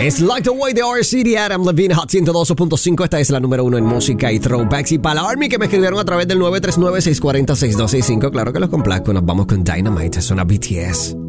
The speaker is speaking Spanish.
Es Like the Way de RCD, Adam Levine, Hot 102.5. Esta es la número 1 en música y throwbacks. Y para la Army que me escribieron a través del 939-640-6265. Claro que los complazco. Nos vamos con Dynamite. Suena BTS.